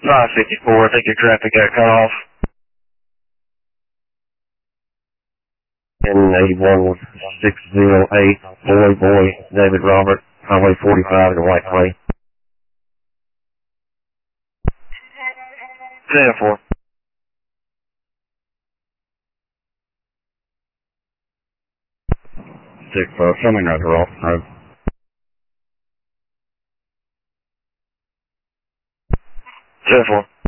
554, I think your traffic got cut off. And 81 was 608, boy, David Robert, Highway 45 to White Clay. 10-4. 6-5, show me another roll. 10-4.